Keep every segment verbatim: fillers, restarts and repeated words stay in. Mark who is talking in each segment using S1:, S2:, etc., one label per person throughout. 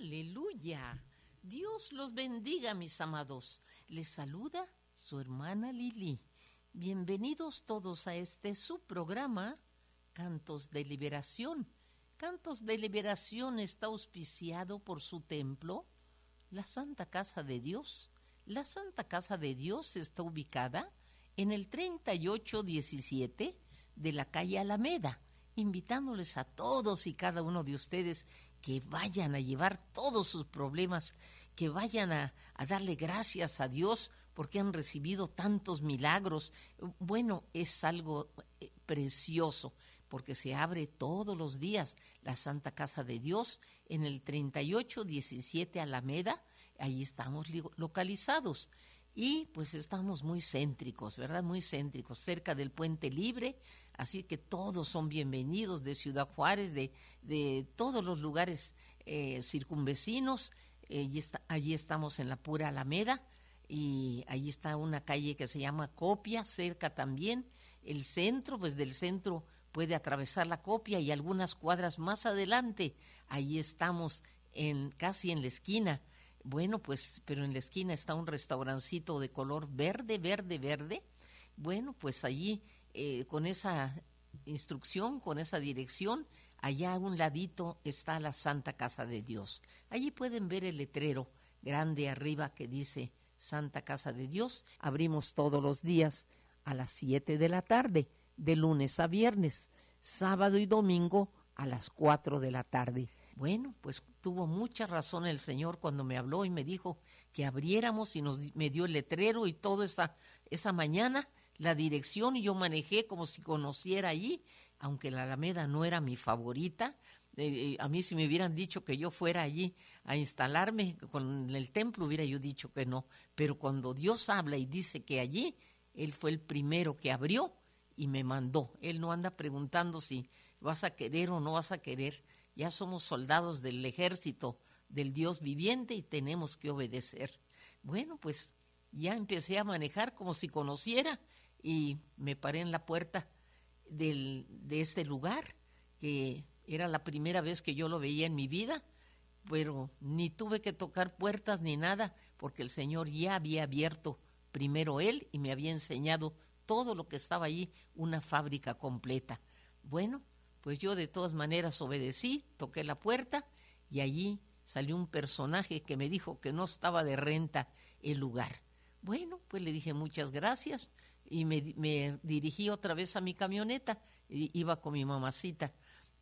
S1: Aleluya. Dios los bendiga, mis amados. Les saluda su hermana Lili. Bienvenidos todos a este su programa, Cantos de Liberación. Cantos de Liberación está auspiciado por su templo, la Santa Casa de Dios. La Santa Casa de Dios está ubicada en el treinta y ocho diecisiete de la calle Alameda, invitándoles a todos y cada uno de ustedes que vayan a llevar todos sus problemas, que vayan a, a darle gracias a Dios porque han recibido tantos milagros. Bueno, es algo eh, precioso, porque se abre todos los días la Santa Casa de Dios en el treinta y ocho diecisiete Alameda. Ahí estamos localizados y pues estamos muy céntricos, ¿verdad? Muy céntricos, cerca del Puente Libre, así que todos son bienvenidos de Ciudad Juárez, de, de todos los lugares eh, circunvecinos. Eh, y está, allí estamos en la pura Alameda y allí está una calle que se llama Copia, cerca también. El centro, pues del centro puede atravesar la Copia y algunas cuadras más adelante, allí estamos en casi en la esquina. Bueno, pues, pero en la esquina está un restaurancito de color verde, verde, verde. Bueno, pues allí, eh, con esa instrucción, con esa dirección, allá a un ladito está la Santa Casa de Dios. Allí pueden ver el letrero grande arriba que dice Santa Casa de Dios. Abrimos todos los días a las siete de la tarde, de lunes a viernes, sábado y domingo a las cuatro de la tarde. Bueno, pues tuvo mucha razón el Señor cuando me habló y me dijo que abriéramos y nos me dio el letrero y todo esa, esa mañana, la dirección, y yo manejé como si conociera allí, aunque la Alameda no era mi favorita. Eh, a mí si me hubieran dicho que yo fuera allí a instalarme con el templo, hubiera yo dicho que no, pero cuando Dios habla y dice que allí, Él fue el primero que abrió y me mandó. Él no anda preguntando si vas a querer o no vas a querer. Ya somos soldados del ejército del Dios viviente y tenemos que obedecer. Bueno, pues ya empecé a manejar como si conociera y me paré en la puerta del, de este lugar, que era la primera vez que yo lo veía en mi vida, pero ni tuve que tocar puertas ni nada, porque el Señor ya había abierto primero Él y me había enseñado todo lo que estaba allí, una fábrica completa. Bueno, pues yo de todas maneras obedecí, toqué la puerta y allí salió un personaje que me dijo que no estaba de renta el lugar. Bueno, pues le dije muchas gracias y me, me dirigí otra vez a mi camioneta, y iba con mi mamacita.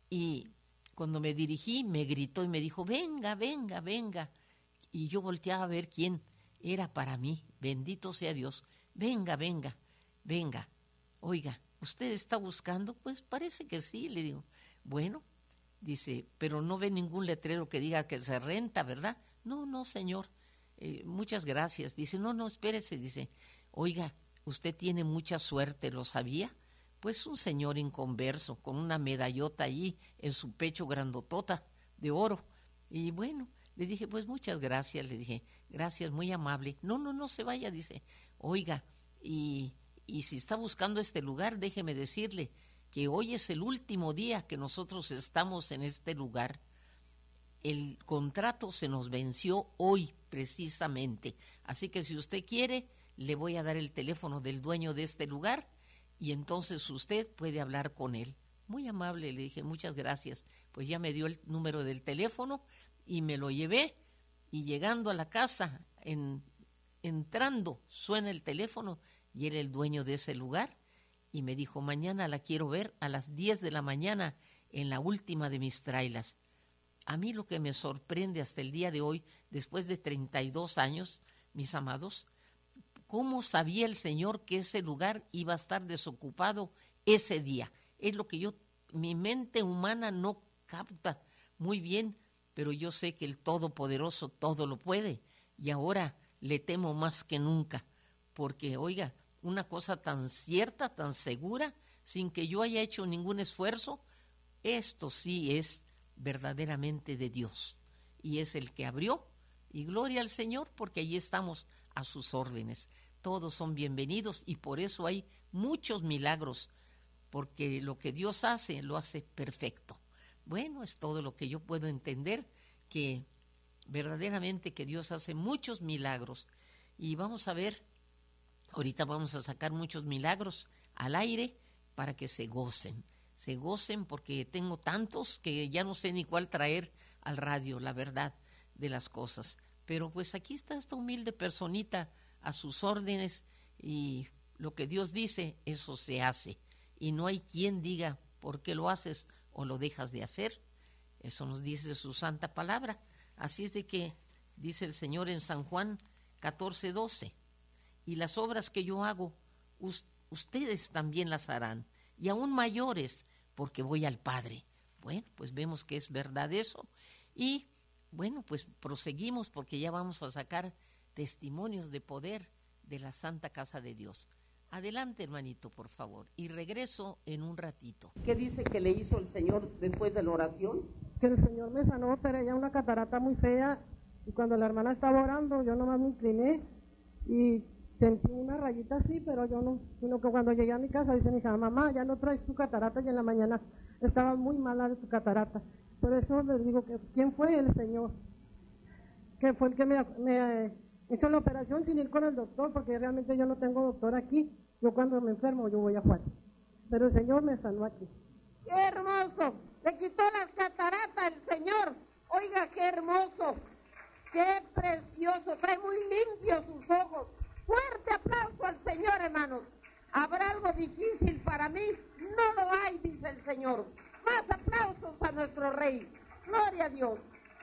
S1: Y cuando me dirigí me gritó y me dijo, venga, venga, venga. Y yo volteaba a ver quién era para mí, bendito sea Dios. Venga, venga, venga, oiga, ¿usted está buscando? Pues parece que sí, le digo. Bueno, dice, pero no ve ningún letrero que diga que se renta, ¿verdad? No, no, señor, eh, muchas gracias. Dice, no, no, espérese, dice, oiga, usted tiene mucha suerte, ¿lo sabía? Pues un señor inconverso, con una medallota allí en su pecho grandotota de oro. Y bueno, le dije, pues muchas gracias, le dije, gracias, muy amable. No, no, no se vaya, dice, oiga, y... Y si está buscando este lugar, déjeme decirle que hoy es el último día que nosotros estamos en este lugar. El contrato se nos venció hoy precisamente. Así que si usted quiere, le voy a dar el teléfono del dueño de este lugar y entonces usted puede hablar con él. Muy amable, le dije, muchas gracias. Pues ya me dio el número del teléfono y me lo llevé. Y llegando a la casa, en, entrando, suena el teléfono y era el dueño de ese lugar y me dijo, mañana la quiero ver a las diez de la mañana en la última de mis trailas. A mí lo que me sorprende hasta el día de hoy, después de treinta y dos años, mis amados, ¿cómo sabía el Señor que ese lugar iba a estar desocupado ese día? Es lo que yo, mi mente humana no capta muy bien, pero yo sé que el Todopoderoso todo lo puede y ahora le temo más que nunca. Porque, oiga, una cosa tan cierta, tan segura, sin que yo haya hecho ningún esfuerzo, esto sí es verdaderamente de Dios. Y es el que abrió, y gloria al Señor, porque allí estamos a sus órdenes. Todos son bienvenidos y por eso hay muchos milagros, porque lo que Dios hace, lo hace perfecto. Bueno, es todo lo que yo puedo entender, que verdaderamente que Dios hace muchos milagros. Y vamos a ver, ahorita vamos a sacar muchos milagros al aire para que se gocen. Se gocen porque tengo tantos que ya no sé ni cuál traer al radio, la verdad de las cosas. Pero pues aquí está esta humilde personita a sus órdenes y lo que Dios dice, eso se hace. Y no hay quien diga por qué lo haces o lo dejas de hacer. Eso nos dice su santa palabra. Así es de que dice el Señor en San Juan catorce doce, y las obras que yo hago, us- ustedes también las harán, y aún mayores, porque voy al Padre. Bueno, pues vemos que es verdad eso. Y bueno, pues proseguimos porque ya vamos a sacar testimonios de poder de la Santa Casa de Dios. Adelante, hermanito, por favor, y regreso en un ratito. ¿Qué dice que le hizo el Señor después de la oración?
S2: Que el Señor me sanó, tenía una catarata muy fea, y cuando la hermana estaba orando, yo nomás me incliné y sentí una rayita así, pero yo no, sino que cuando llegué a mi casa dice mi hija, mamá, ya no traes tu catarata, y en la mañana estaba muy mala de tu catarata. Por eso les digo que ¿quién fue? El Señor, que fue el que me, me hizo la operación sin ir con el doctor, porque realmente yo no tengo doctor aquí. Yo cuando me enfermo yo voy a Juárez, pero el Señor me sanó aquí.
S3: ¡Qué hermoso! Le quitó las cataratas el Señor. Oiga, qué hermoso, qué precioso, trae muy limpios sus ojos. Fuerte aplauso al Señor, hermanos. ¿Habrá algo difícil para mí? No lo hay, dice el Señor. Más aplausos a nuestro Rey. Gloria a Dios.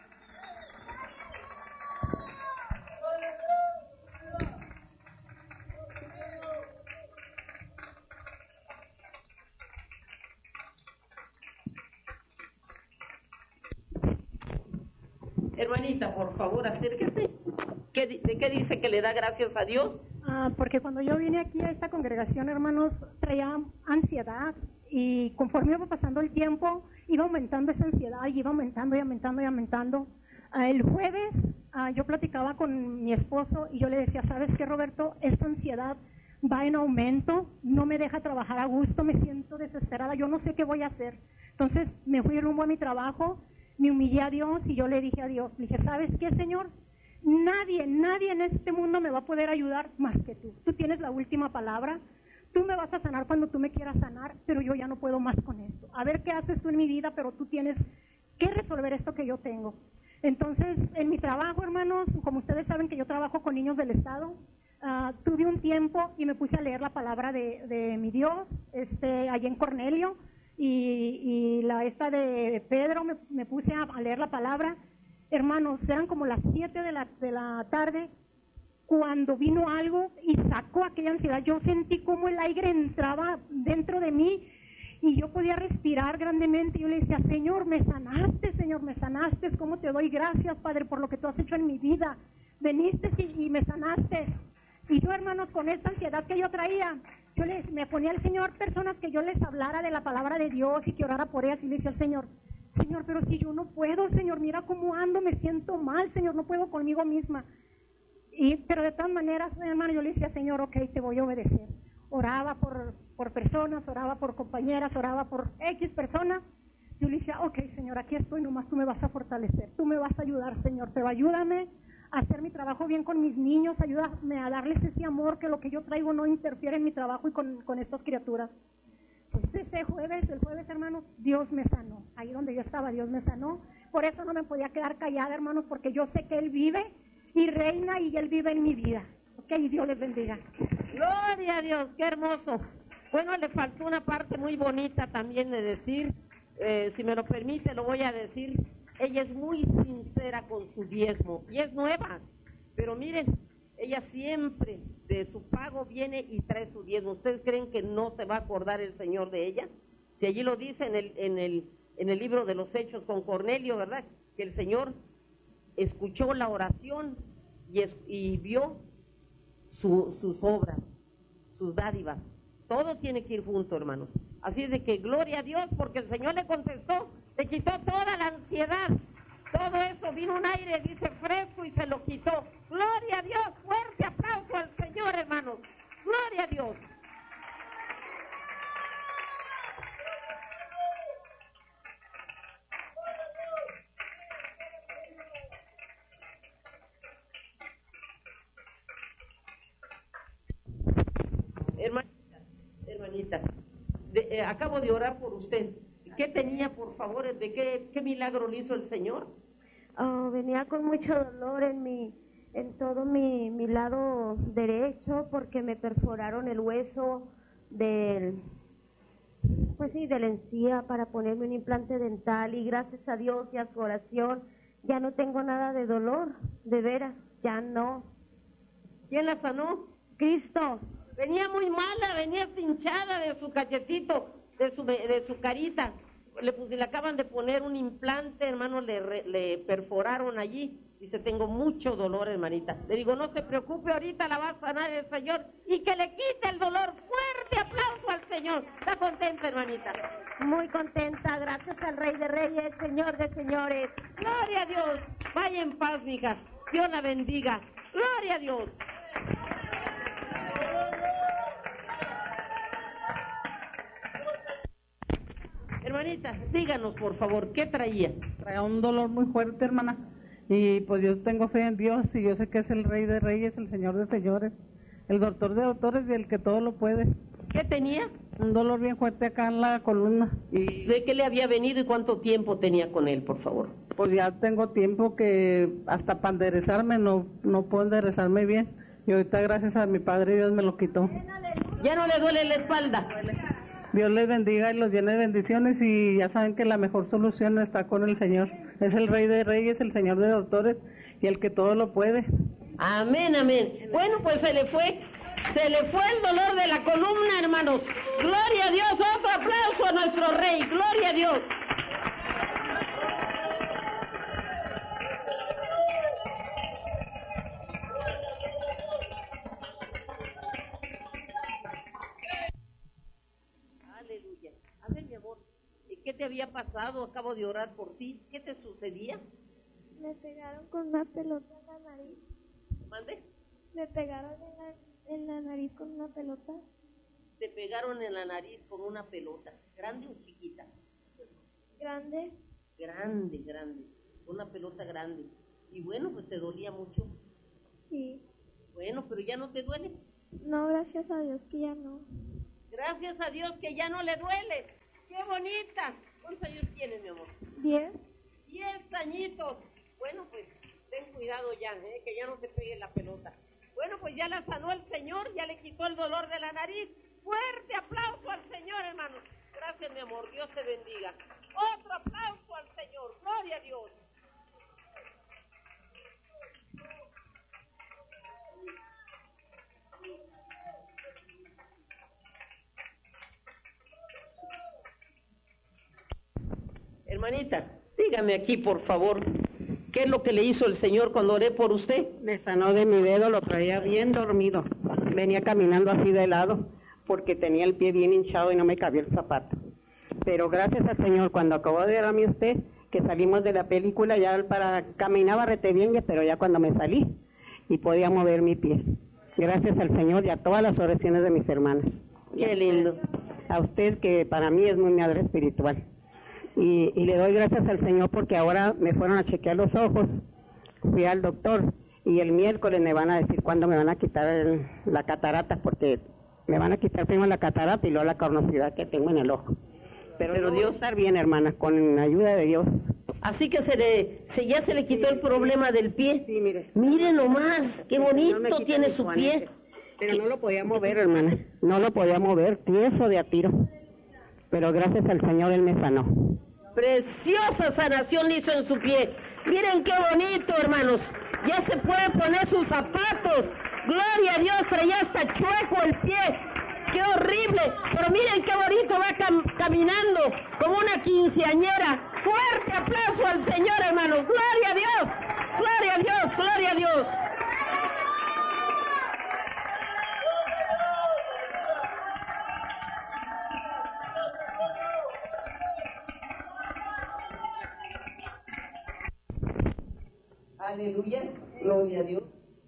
S1: Hermanita, por favor, acérquese. ¿Qué, ¿De qué dice que le da gracias a Dios?
S2: Ah, porque cuando yo vine aquí a esta congregación, hermanos, traía ansiedad, y conforme iba pasando el tiempo, iba aumentando esa ansiedad, y iba aumentando y aumentando y aumentando. Ah, el jueves ah, yo platicaba con mi esposo y yo le decía, ¿sabes qué, Roberto? Esta ansiedad va en aumento, no me deja trabajar a gusto, me siento desesperada, yo no sé qué voy a hacer. Entonces me fui rumbo a mi trabajo, me humillé a Dios y yo le dije a Dios, le dije, ¿sabes qué, Señor? Nadie, nadie en este mundo me va a poder ayudar más que tú. Tú tienes la última palabra, tú me vas a sanar cuando tú me quieras sanar, pero yo ya no puedo más con esto. A ver qué haces tú en mi vida, pero tú tienes que resolver esto que yo tengo. Entonces, en mi trabajo, hermanos, como ustedes saben que yo trabajo con niños del Estado, uh, tuve un tiempo y me puse a leer la palabra de, de mi Dios, este, allí en Cornelio, y, y la esta de Pedro, me, me puse a, a leer la palabra. Hermanos, eran como las siete de la, de la tarde cuando vino algo y sacó aquella ansiedad. Yo sentí como el aire entraba dentro de mí y yo podía respirar grandemente. Yo le decía, Señor, me sanaste, Señor, me sanaste. ¿Cómo te doy gracias, Padre, por lo que tú has hecho en mi vida? Veniste y, y me sanaste. Y yo, hermanos, con esta ansiedad que yo traía, yo les, me ponía al Señor personas que yo les hablara de la palabra de Dios y que orara por ellas, y le decía al Señor, Señor, pero si yo no puedo, Señor, mira cómo ando, me siento mal, Señor, no puedo conmigo misma. Y, pero de todas maneras, hermano, yo le decía, Señor, ok, te voy a obedecer. Oraba por, por personas, oraba por compañeras, oraba por X personas. Yo le decía, ok, Señor, aquí estoy, nomás tú me vas a fortalecer, tú me vas a ayudar, Señor, pero ayúdame a hacer mi trabajo bien con mis niños, ayúdame a darles ese amor, que lo que yo traigo no interfiere en mi trabajo y con, con estas criaturas. Pues ese jueves, el jueves, hermanos, Dios me sanó. Ahí donde yo estaba, Dios me sanó. Por eso no me podía quedar callada, hermanos, porque yo sé que Él vive y reina y Él vive en mi vida. Ok, y Dios les bendiga.
S3: Gloria a Dios, qué hermoso. Bueno, le faltó una parte muy bonita también de decir, eh, si me lo permite, lo voy a decir. Ella es muy sincera con su diezmo y es nueva, pero miren, ella siempre de su pago viene y trae su diezmo. ¿Ustedes creen que no se va a acordar el Señor de ella? Si allí lo dice en el, en el, en el libro de los Hechos con Cornelio, ¿verdad? Que el Señor escuchó la oración y, es, y vio su, sus obras, sus dádivas. Todo tiene que ir junto, hermanos. Así es de que gloria a Dios, porque el Señor le contestó, le quitó toda la ansiedad. Todo eso, vino un aire, dice, fresco, y se lo quitó. Gloria a Dios, fuerte aplauso al Señor, hermanos. Gloria a Dios. eh, acabo de orar por usted. ¿Qué tenía, por favor? ¿De qué, qué milagro le hizo el Señor?
S4: Oh, venía con mucho dolor en mi, en todo mi, mi lado derecho porque me perforaron el hueso del, pues sí, de la encía para ponerme un implante dental y gracias a Dios y a su oración ya no tengo nada de dolor, de veras, ya no.
S3: ¿Quién la sanó?
S4: Cristo.
S3: Venía muy mala, venía hinchada de su cachetito, de su, de su carita. Le, pues, le acaban de poner un implante, hermano, le, le perforaron allí. Dice, tengo mucho dolor, hermanita. Le digo, no se preocupe, ahorita la va a sanar el Señor y que le quite el dolor. Fuerte aplauso al Señor. ¿Está contenta, hermanita?
S4: Muy contenta, gracias al Rey de Reyes, Señor de Señores.
S3: Gloria a Dios. Vaya en paz, mija. Dios la bendiga. Gloria a Dios. Hermanita, díganos, por favor, ¿qué traía?
S5: Traía un dolor muy fuerte, hermana, y pues yo tengo fe en Dios y yo sé que es el Rey de Reyes, el Señor de Señores, el doctor de doctores y el que todo lo puede.
S3: ¿Qué tenía?
S5: Un dolor bien fuerte acá en la columna.
S3: ¿Y de qué le había venido y cuánto tiempo tenía con él, por favor?
S5: Pues ya tengo tiempo que hasta para enderezarme no, no puedo enderezarme bien y ahorita gracias a mi Padre Dios me lo quitó.
S3: ¿Ya no le duele la espalda?
S5: Dios les bendiga y los llene de bendiciones y ya saben que la mejor solución está con el Señor. Es el Rey de Reyes, el Señor de doctores y el que todo lo puede.
S3: Amén, amén. Bueno, pues se le fue, se le fue el dolor de la columna, hermanos. Gloria a Dios, otro aplauso a nuestro Rey. Gloria a Dios. ¿Qué te había pasado? Acabo de orar por ti. ¿Qué te sucedía?
S4: Me pegaron con una pelota en la nariz.
S3: ¿Mande?
S4: Me pegaron en la, en la nariz con una pelota.
S3: Te pegaron en la nariz con una pelota. ¿Grande o chiquita?
S4: Grande.
S3: Grande, grande. Una pelota grande. Y bueno, pues te dolía mucho.
S4: Sí.
S3: Bueno, pero ya no te duele.
S4: No, gracias a Dios que ya no.
S3: Gracias a Dios que ya no le duele. ¡Qué bonita! ¿Cuántos años tienes, mi amor?
S4: Diez.
S3: Diez añitos. Bueno, pues ten cuidado ya, ¿eh? Que ya no te pegue la pelota. Bueno, pues ya la sanó el Señor, ya le quitó el dolor de la nariz. Fuerte aplauso al Señor, hermanos. Gracias, mi amor. Dios te bendiga. Otro aplauso al Señor. Gloria a Dios. Hermanita, dígame aquí, por favor, ¿qué es lo que le hizo el Señor cuando oré por usted?
S6: Me sanó de mi dedo, lo traía bien dormido. Venía caminando así de lado porque tenía el pie bien hinchado y no me cabía el zapato. Pero gracias al Señor, cuando acabó de verme usted, que salimos de la película, ya para caminaba rete bien, pero ya cuando me salí y podía mover mi pie. Gracias al Señor y a todas las oraciones de mis hermanas.
S3: Qué lindo.
S6: A usted, que para mí es muy madre espiritual. Y, y le doy gracias al Señor porque ahora me fueron a chequear los ojos, fui al doctor y el miércoles me van a decir cuándo me van a quitar el, la catarata, porque me van a quitar primero la catarata y luego la carnosidad que tengo en el ojo. Pero, Pero Dios estar bien, hermana, con ayuda de Dios.
S3: Así que se le, se, ya se le quitó sí, el problema del pie.
S6: Sí, mire.
S3: Mire nomás, qué bonito no tiene su pie.
S6: Pero no lo podía mover, hermana, no lo podía mover, tieso de a tiro. Pero gracias al Señor Él me sanó.
S3: Preciosa sanación hizo en su pie. Miren qué bonito, hermanos. Ya se puede poner sus zapatos. Gloria a Dios, traía hasta chueco el pie. Qué horrible. Pero miren qué bonito va cam caminando como una quinceañera. Fuerte aplauso al Señor, hermanos. Gloria a Dios. Gloria a Dios, gloria a Dios. Aleluya, gloria a Dios.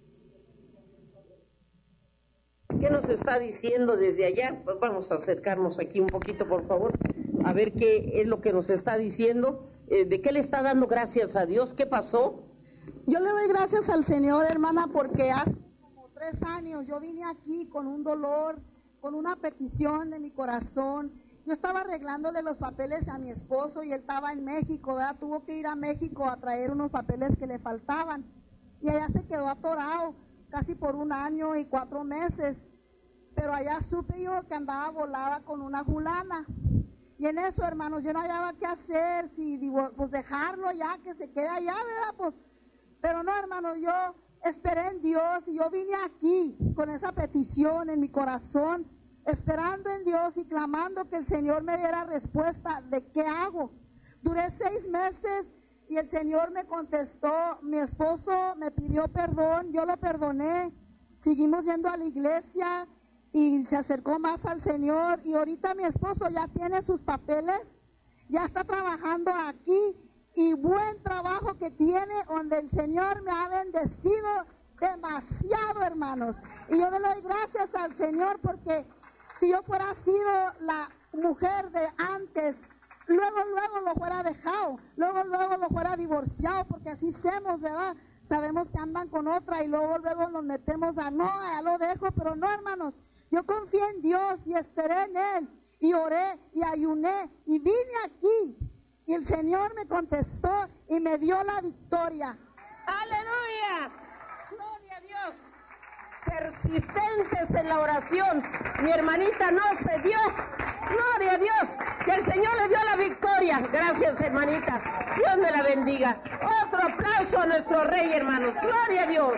S3: ¿Qué nos está diciendo desde allá? Pues vamos a acercarnos aquí un poquito, por favor, a ver qué es lo que nos está diciendo. Eh, ¿De qué le está dando gracias a Dios? ¿Qué pasó?
S7: Yo le doy gracias al Señor, hermana, porque hace como tres años yo vine aquí con un dolor, con una petición de mi corazón, yo estaba arreglándole los papeles a mi esposo y él estaba en México, ¿verdad? Tuvo que ir a México a traer unos papeles que le faltaban y allá se quedó atorado casi por un año y cuatro meses, pero allá supe yo que andaba volada con una fulana y en eso, hermanos, yo no hallaba qué hacer, si digo, pues dejarlo ya, que se quede allá, ¿verdad? Pues, pero no, hermanos, yo esperé en Dios y yo vine aquí con esa petición en mi corazón, esperando en Dios y clamando que el Señor me diera respuesta de qué hago. Duré seis meses y el Señor me contestó, mi esposo me pidió perdón, yo lo perdoné, seguimos yendo a la iglesia y se acercó más al Señor y ahorita mi esposo ya tiene sus papeles, ya está trabajando aquí y buen trabajo que tiene, donde el Señor me ha bendecido demasiado, hermanos, y yo le doy gracias al Señor porque si yo fuera sido la mujer de antes, luego, luego lo fuera dejado, luego, luego lo fuera divorciado, porque así somos, ¿verdad? Sabemos que andan con otra y luego, luego nos metemos a no, ya lo dejo, pero no, hermanos, yo confié en Dios y esperé en Él y oré y ayuné y vine aquí y el Señor me contestó y me dio la victoria.
S3: ¡Aleluya! ¡Gloria a Dios! Persistentes en la oración. Mi hermanita no se dio. ¡Gloria a Dios! Que el Señor le dio la victoria. Gracias, hermanita. Dios me la bendiga. Otro aplauso a nuestro Rey, hermanos. ¡Gloria a Dios!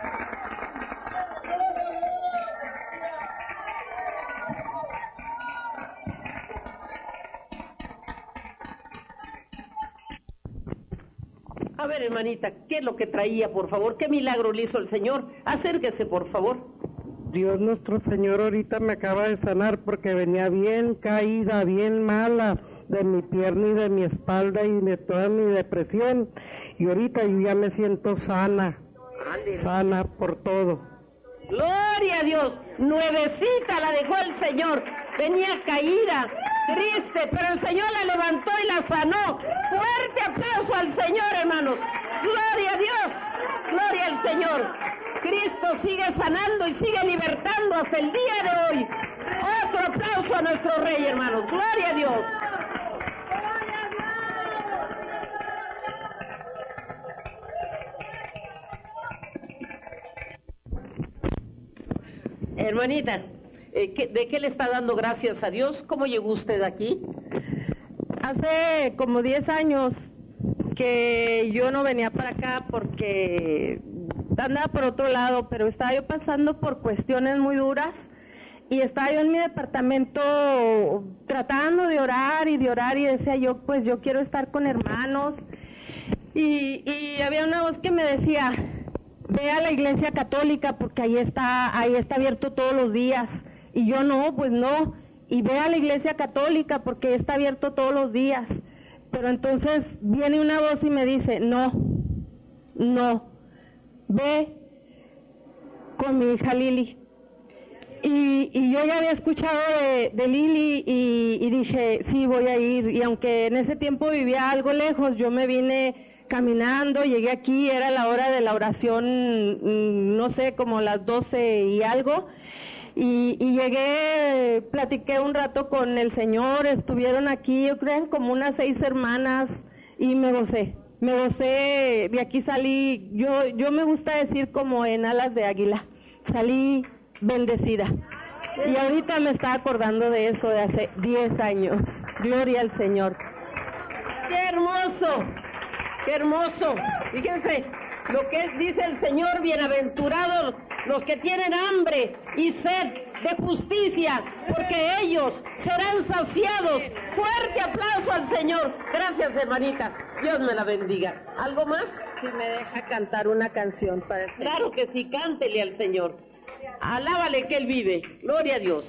S3: A ver, hermanita, ¿qué es lo que traía, por favor? ¿Qué milagro le hizo el Señor? Acérquese, por favor.
S8: Dios nuestro Señor ahorita me acaba de sanar porque venía bien caída, bien mala de mi pierna y de mi espalda y de toda mi depresión. Y ahorita yo ya me siento sana, Aleluya. Sana por todo.
S3: Gloria a Dios. Nuevecita la dejó el Señor. Venía caída, triste, pero el Señor la levantó y la sanó. Fuerte aplauso al Señor, hermanos. Gloria a Dios. Gloria al Señor. Cristo sigue sanando y sigue libertando hasta el día de hoy. Otro aplauso a nuestro Rey, hermanos. Gloria a Dios. Hermanita, ¿de qué le está dando gracias a Dios? ¿Cómo llegó usted aquí?
S9: Hace como diez años que yo no venía para acá porque andaba por otro lado, pero estaba yo pasando por cuestiones muy duras y estaba yo en mi departamento tratando de orar y de orar y decía yo, pues yo quiero estar con hermanos y, y había una voz que me decía, ve a la iglesia católica porque ahí está, ahí está abierto todos los días. Y yo no, pues no. Y ve a la iglesia católica porque está abierto todos los días. Pero entonces viene una voz y me dice, no, no, ve con mi hija Lili. Y, y yo ya había escuchado de, de Lili y, y dije, sí, voy a ir. Y aunque en ese tiempo vivía algo lejos, yo me vine caminando, llegué aquí, era la hora de la oración, no sé, como las doce y algo, y, y llegué, platiqué un rato con el Señor, estuvieron aquí, yo creo, como unas seis hermanas, y me gocé, me gocé, de aquí salí, yo, yo me gusta decir como en alas de águila, salí bendecida, y ahorita me estaba acordando de eso de hace diez años, gloria al Señor.
S3: ¡Qué hermoso! ¡Qué hermoso! Fíjense lo que dice el Señor, bienaventurados los que tienen hambre y sed de justicia, porque ellos serán saciados. Fuerte aplauso al Señor. Gracias, hermanita. Dios me la bendiga. ¿Algo más?
S9: Si me deja cantar una canción para el Señor.
S3: Claro que sí, cántele al Señor. Alábale que Él vive. Gloria a Dios.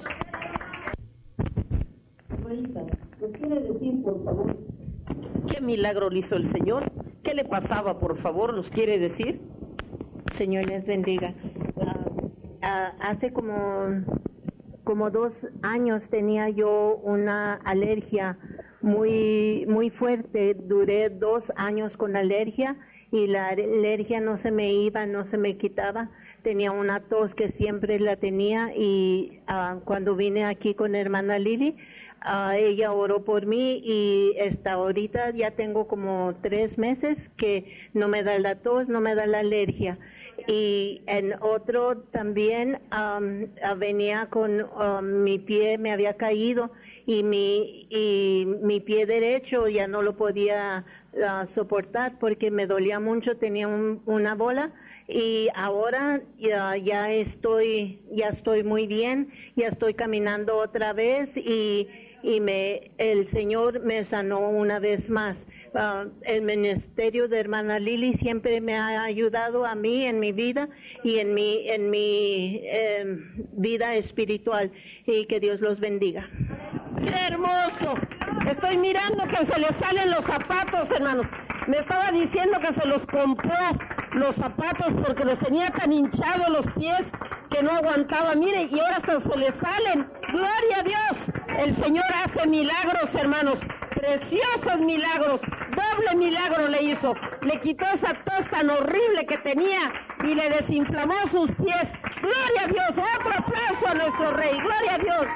S3: Hermanita, ¿nos quiere decir, por favor, qué milagro le hizo el Señor? ¿Qué le pasaba, por favor? ¿Nos quiere decir?
S10: Señor les bendiga. Uh, uh, hace como, como dos años tenía yo una alergia muy, muy fuerte. Duré dos años con alergia y la alergia no se me iba, no se me quitaba. Tenía una tos que siempre la tenía y uh, cuando vine aquí con hermana Lili, uh, ella oró por mí y hasta ahorita ya tengo como tres meses que no me da la tos, no me da la alergia. Y en otro también um, venía con um, mi pie, me había caído y mi, y mi pie derecho ya no lo podía uh, soportar porque me dolía mucho, tenía un, una bola. Y ahora ya, ya estoy ya estoy muy bien, ya estoy caminando otra vez y, y me el Señor me sanó una vez más. Uh, el ministerio de hermana Lili siempre me ha ayudado a mí en mi vida y en mi en mi eh, vida espiritual, y que Dios los bendiga.
S3: ¡Qué hermoso! Estoy mirando que se le salen los zapatos, hermanos. Me estaba diciendo que se los compró los zapatos porque los tenía tan hinchados los pies que no aguantaba. Mire, y ahora hasta se le salen. ¡Gloria a Dios! El Señor hace milagros, hermanos. Preciosos milagros. Doble milagro le hizo. Le quitó esa tos tan horrible que tenía y le desinflamó sus pies. ¡Gloria a Dios! Otro aplauso a nuestro Rey. ¡Gloria a Dios!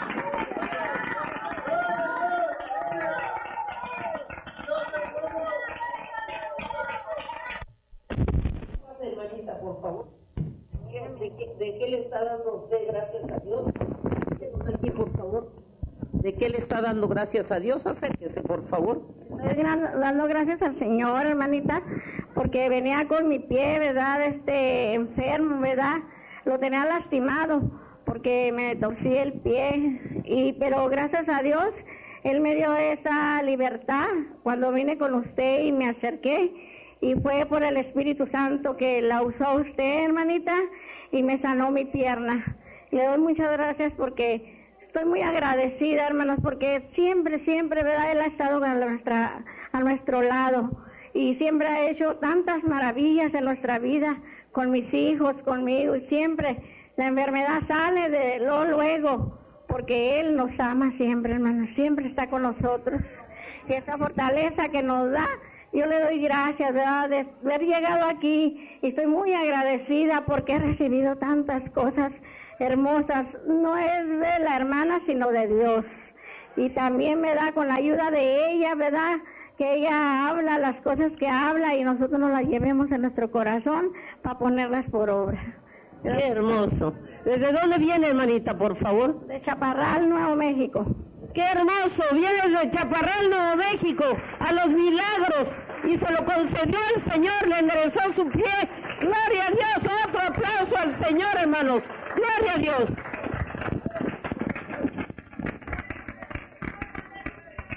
S3: Hermanita, por favor, ¿de qué, de qué le está dando usted gracias a Dios? Acérquese aquí, por favor. ¿De qué le está dando gracias a Dios? Acérquese, por favor.
S11: Estoy dando gracias al Señor, hermanita, porque venía con mi pie, ¿verdad? Este, enfermo, ¿verdad? Lo tenía lastimado porque me torcí el pie, y pero gracias a Dios, Él me dio esa libertad cuando vine con usted y me acerqué. Y fue por el Espíritu Santo que la usó usted, hermanita, y me sanó mi pierna. Y le doy muchas gracias porque estoy muy agradecida, hermanos, porque siempre, siempre, ¿verdad? Él ha estado a, nuestra, a nuestro lado y siempre ha hecho tantas maravillas en nuestra vida, con mis hijos, conmigo, y siempre la enfermedad sale de lo luego, porque Él nos ama siempre, hermanos, siempre está con nosotros. Y esa fortaleza que nos da, yo le doy gracias, ¿verdad?, de haber llegado aquí, y estoy muy agradecida porque he recibido tantas cosas hermosas. No es de la hermana, sino de Dios. Y también me da con la ayuda de ella, ¿verdad?, que ella habla las cosas que habla y nosotros nos las llevemos en nuestro corazón para ponerlas por obra.
S3: Qué hermoso. ¿Desde dónde viene, hermanita, por favor?
S11: De Chaparral, Nuevo México.
S3: ¡Qué hermoso! Vienes de Chaparral, Nuevo México, a los milagros, y se lo concedió el Señor, le enderezó su pie. ¡Gloria a Dios! Otro aplauso al Señor, hermanos. ¡Gloria a Dios!